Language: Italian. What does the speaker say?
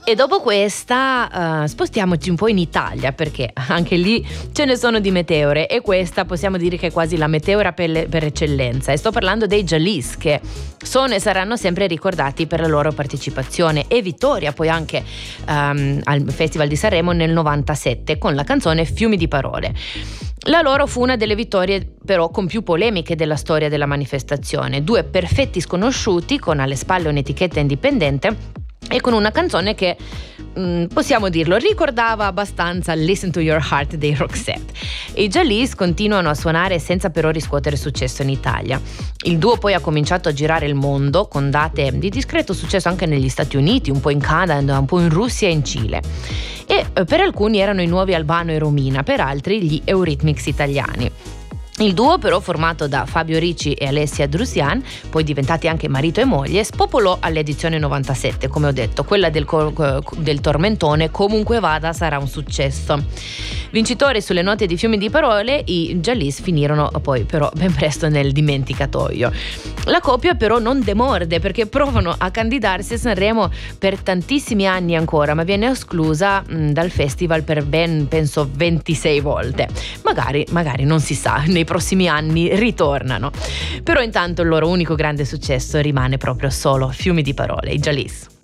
E dopo questa spostiamoci un po' in Italia, perché anche lì ce ne sono di meteore, e questa possiamo dire che è quasi la meteora per eccellenza, e sto parlando dei Jalis, che sono e saranno sempre ricordati per la loro partecipazione e vittoria poi anche al Festival di Sanremo nel 97 con la canzone Fiumi di parole. La loro fu una delle vittorie però con più polemiche della storia della manifestazione, due perfetti sconosciuti con alle spalle un'etichetta indipendente e con una canzone che, possiamo dirlo, ricordava abbastanza Listen to Your Heart dei Roxette. I Jalis continuano a suonare senza però riscuotere successo in Italia. Il duo poi ha cominciato a girare il mondo con date di discreto successo anche negli Stati Uniti, un po' in Canada, un po' in Russia e in Cile. E per alcuni erano i nuovi Albano e Romina, per altri gli Eurythmics italiani. Il duo, però, formato da Fabio Ricci e Alessia Drusian, poi diventati anche marito e moglie, spopolò all'edizione 97, come ho detto. Quella del tormentone, comunque vada, sarà un successo. Vincitori sulle note di Fiumi di parole, i Jalis finirono poi però ben presto nel dimenticatoio. La coppia però non demorde, perché provano a candidarsi a Sanremo per tantissimi anni ancora, ma viene esclusa dal festival per ben, penso, 26 volte. Magari non si sa, nei prossimi anni ritornano. Però intanto il loro unico grande successo rimane proprio solo Fiumi di parole, i Jalis.